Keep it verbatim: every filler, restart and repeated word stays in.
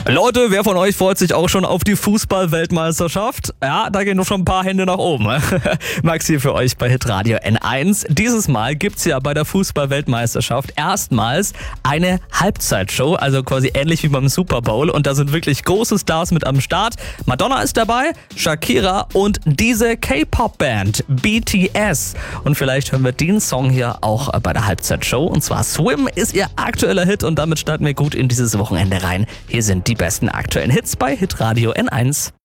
Leute, wer von euch freut sich auch schon auf die Fußball-Weltmeisterschaft? Ja, da gehen noch schon ein paar Hände nach oben. Max hier für euch bei Hitradio N eins. Dieses Mal gibt's ja bei der Fußball-Weltmeisterschaft erstmals eine Halbzeitshow, also quasi ähnlich wie beim Super Bowl. Und da sind wirklich große Stars mit am Start. Madonna ist dabei, Shakira und diese K-Pop-Band B T S. Und vielleicht hören wir den Song hier auch bei der Halbzeitshow. Und zwar Swim ist ihr aktueller Hit und damit starten wir gut in dieses Wochenende rein. Hier sind die besten aktuellen Hits bei Hitradio N eins.